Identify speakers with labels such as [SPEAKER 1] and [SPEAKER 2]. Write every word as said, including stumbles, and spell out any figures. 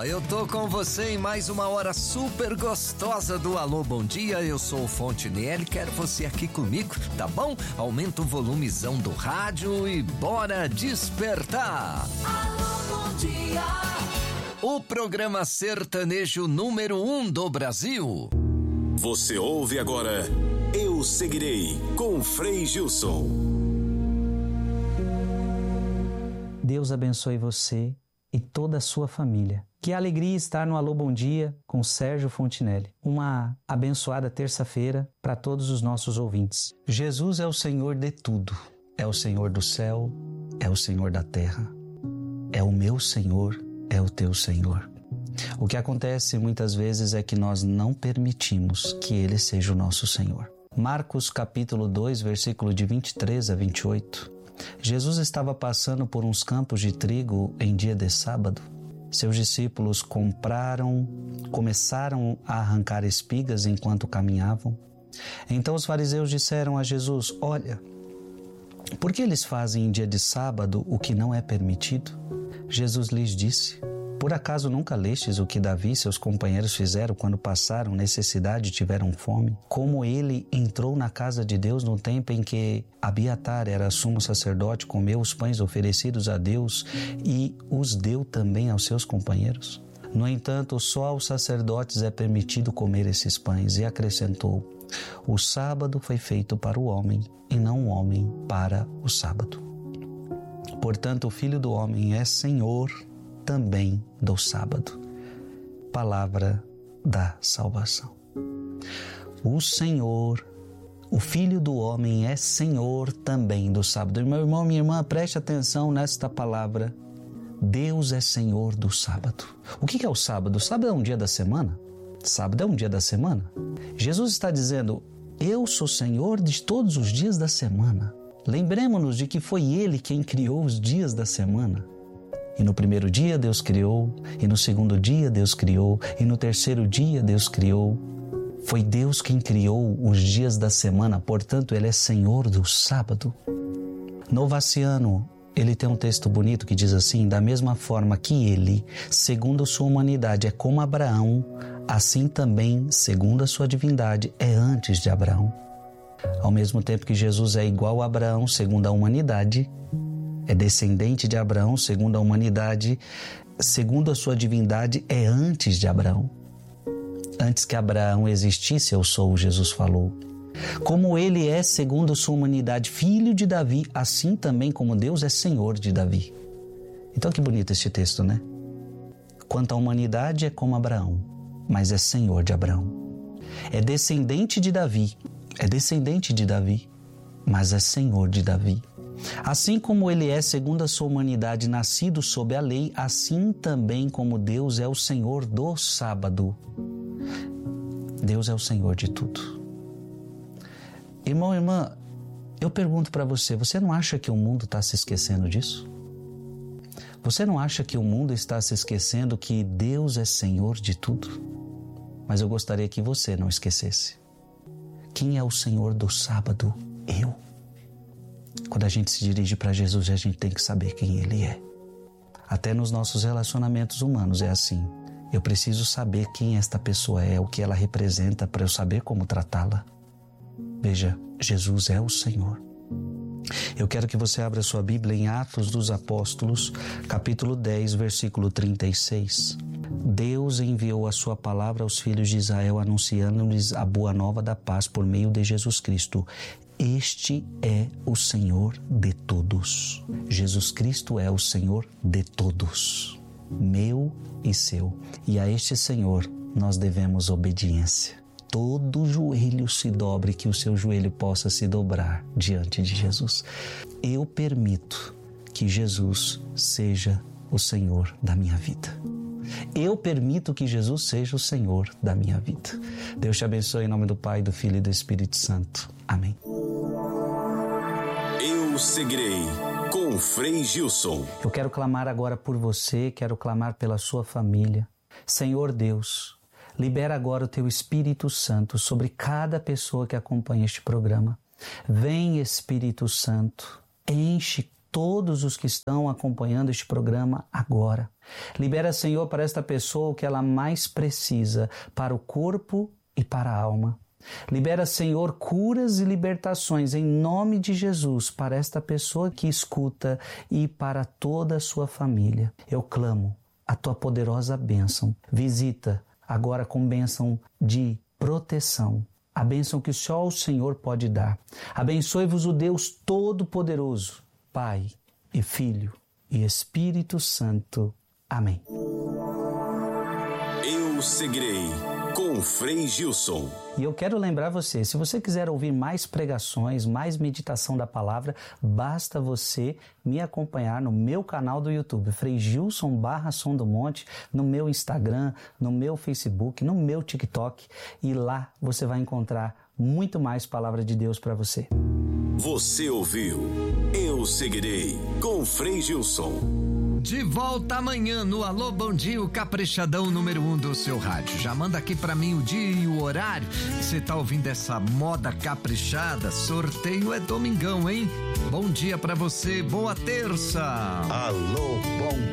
[SPEAKER 1] eu tô com você em mais uma hora super gostosa do Alô Bom Dia. Eu sou o Fontenelle, quero você aqui comigo, tá bom? Aumenta o volumezão do rádio e bora despertar.
[SPEAKER 2] Alô Bom Dia.
[SPEAKER 1] O programa sertanejo número um do Brasil.
[SPEAKER 3] Você ouve agora Eu Seguirei, com Frei Gilson.
[SPEAKER 4] Deus abençoe você e toda a sua família. Que alegria estar no Alô Bom Dia com Sérgio Fontenelle. Uma abençoada terça-feira para todos os nossos ouvintes. Jesus é o Senhor de tudo. É o Senhor do céu, é o Senhor da terra. É o meu Senhor, é o teu Senhor. O que acontece muitas vezes é que nós não permitimos que Ele seja o nosso Senhor. Marcos capítulo dois, versículo de vinte e três a vinte e oito. Jesus estava passando por uns campos de trigo em dia de sábado. Seus discípulos compraram, começaram a arrancar espigas enquanto caminhavam. Então os fariseus disseram a Jesus: olha, por que eles fazem em dia de sábado o que não é permitido? Jesus lhes disse: por acaso nunca lestes o que Davi e seus companheiros fizeram quando passaram necessidade e tiveram fome? Como ele entrou na casa de Deus no tempo em que Abiatar era sumo sacerdote, comeu os pães oferecidos a Deus e os deu também aos seus companheiros? No entanto, só aos sacerdotes é permitido comer esses pães. E acrescentou: o sábado foi feito para o homem e não o homem para o sábado. Portanto, o Filho do Homem é Senhor também do sábado. Palavra da salvação. O Senhor, o Filho do Homem é Senhor também do sábado. Meu irmão, minha irmã, preste atenção nesta palavra. Deus é Senhor do sábado. O que é o sábado? O sábado é um dia da semana? Sábado é um dia da semana? Jesus está dizendo: eu sou Senhor de todos os dias da semana. Lembremos-nos de que foi Ele quem criou os dias da semana. E no primeiro dia Deus criou, e no segundo dia Deus criou, e no terceiro dia Deus criou. Foi Deus quem criou os dias da semana, portanto Ele é Senhor do sábado. No Vaciano, ele tem um texto bonito que diz assim: da mesma forma que Ele, segundo sua humanidade, é como Abraão, assim também, segundo a sua divindade, é antes de Abraão. Ao mesmo tempo que Jesus é igual a Abraão, segundo a humanidade, é descendente de Abraão, segundo a humanidade, segundo a sua divindade, é antes de Abraão. Antes que Abraão existisse, eu sou, Jesus falou. Como ele é, segundo sua humanidade, filho de Davi, assim também como Deus é Senhor de Davi. Então que bonito este texto, né? Quanto à humanidade, é como Abraão, mas é Senhor de Abraão. É descendente de Davi, é descendente de Davi, mas é Senhor de Davi. Assim como ele é, segundo a sua humanidade, nascido sob a lei, assim também como Deus é o Senhor do sábado. Deus é o Senhor de tudo. Irmão, irmã, eu pergunto para você, você não acha que o mundo está se esquecendo disso? Você não acha que o mundo está se esquecendo que Deus é Senhor de tudo? Mas eu gostaria que você não esquecesse. Quem é o Senhor do sábado? Eu. Quando a gente se dirige para Jesus, a gente tem que saber quem Ele é. Até nos nossos relacionamentos humanos é assim. Eu preciso saber quem esta pessoa é, o que ela representa, para eu saber como tratá-la. Veja, Jesus é o Senhor. Eu quero que você abra sua Bíblia em Atos dos Apóstolos, capítulo dez, versículo trinta e seis. Deus enviou a sua palavra aos filhos de Israel, anunciando-lhes a boa nova da paz por meio de Jesus Cristo. Este é o Senhor de todos. Jesus Cristo é o Senhor de todos, meu e seu. E a este Senhor nós devemos obediência. Todo joelho se dobre, que o seu joelho possa se dobrar diante de Jesus. Eu permito que Jesus seja o Senhor da minha vida. Eu permito que Jesus seja o Senhor da minha vida. Deus te abençoe em nome do Pai, do Filho e do Espírito Santo. Amém.
[SPEAKER 3] Eu Seguirei, com Frei Gilson.
[SPEAKER 4] Eu quero clamar agora por você, quero clamar pela sua família. Senhor Deus, libera agora o Teu Espírito Santo sobre cada pessoa que acompanha este programa. Vem, Espírito Santo, enche todos os que estão acompanhando este programa agora. Libera, Senhor, para esta pessoa o que ela mais precisa, para o corpo e para a alma. Libera, Senhor, curas e libertações em nome de Jesus para esta pessoa que escuta e para toda a sua família. Eu clamo a tua poderosa bênção. Visita agora com bênção de proteção, a bênção que só o Senhor pode dar. Abençoe-vos o Deus Todo-Poderoso, Pai e Filho e Espírito Santo. Amém.
[SPEAKER 3] Eu seguirei com Frei Gilson.
[SPEAKER 4] E eu quero lembrar você, se você quiser ouvir mais pregações, mais meditação da palavra, basta você me acompanhar no meu canal do YouTube, Frei Gilson barra Som do Monte, no meu Instagram, no meu Facebook, no meu TikTok, e lá você vai encontrar muito mais palavra de Deus para você.
[SPEAKER 3] Você ouviu Eu Seguirei com Frei Gilson.
[SPEAKER 1] De volta amanhã no Alô Bom Dia, o caprichadão número um do seu rádio. Já manda aqui pra mim o dia e o horário que você tá ouvindo essa moda caprichada. Sorteio é domingão, hein? Bom dia pra você, boa terça.
[SPEAKER 5] Alô Bom